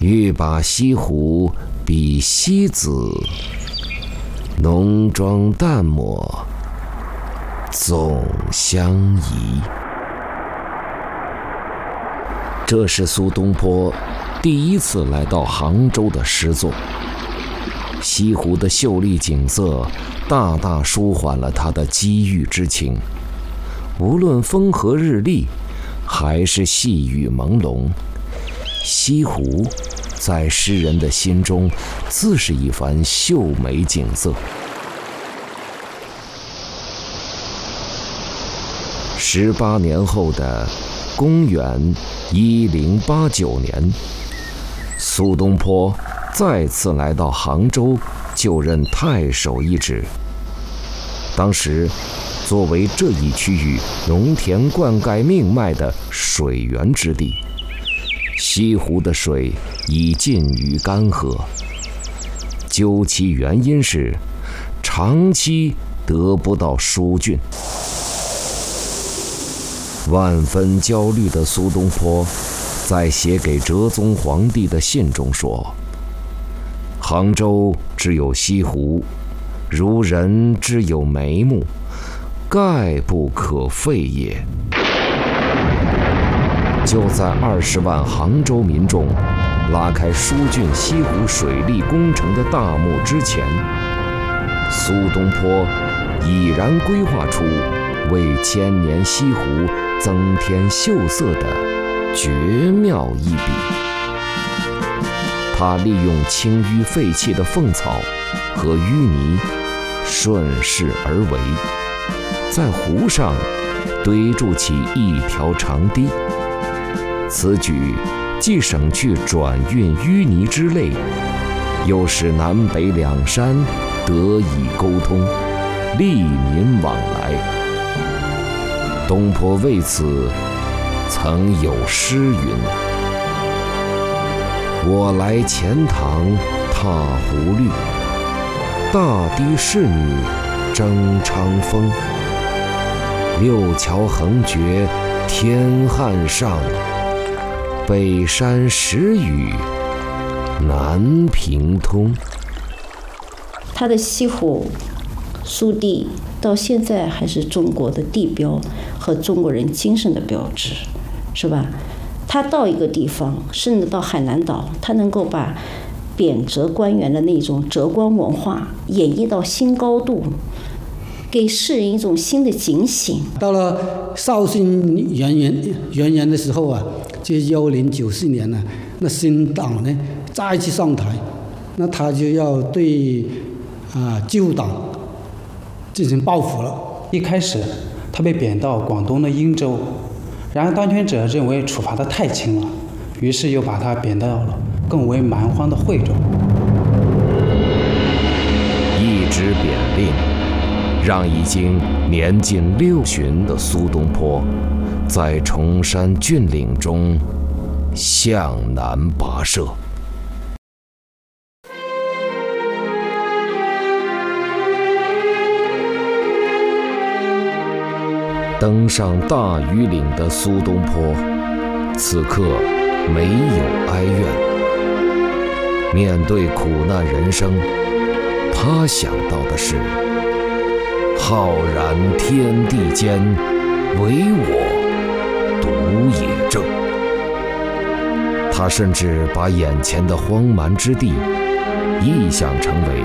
欲把西湖比西子，浓妆淡抹总相宜。这是苏东坡第一次来到杭州的诗作。西湖的秀丽景色大大舒缓了他的积郁之情，无论风和日丽，还是细雨朦胧，西湖在诗人的心中自是一番秀美景色。18年后的公元1089年，苏东坡再次来到杭州就任太守一职。当时作为这一区域农田灌溉命脉的水源之地，西湖的水已近于干涸，究其原因是长期得不到疏浚。万分焦虑的苏东坡在写给哲宗皇帝的信中说：杭州只有西湖，如人之有眉目，概不可废也。就在20万杭州民众拉开疏浚西湖水利工程的大幕之前，苏东坡已然规划出为千年西湖增添秀色的绝妙一笔。他利用清淤废弃的凤草和淤泥，顺势而为，在湖上堆筑起一条长堤。此举既省去转运淤泥之累，又使南北两山得以沟通，利民往来。东坡为此曾有诗云：我来钱塘踏湖绿，大堤仕女争昌风。六桥横绝天汉上，北山时雨南平通。 他的西湖苏地到现在还是中国的地标和中国人精神的标志，是吧？他到一个地方，甚至到海南岛，他能够把贬谪官员的那种谪官文化演绎到新高度，给世人一种新的警醒。 到了绍兴元年的时候啊，就1094年呢，那新党呢再次上台，那他就要对旧党进行报复了。 一开始他被贬到广东的英州，然而当权者认为处罚得太轻了，于是又把他贬到了更为蛮荒的惠州。 一纸贬令让已经年近60的苏东坡在崇山峻岭中向南跋涉。登上大庾岭的苏东坡此刻没有哀怨，面对苦难人生，他想到的是浩然天地间，唯我独也正。他甚至把眼前的荒蛮之地臆想成为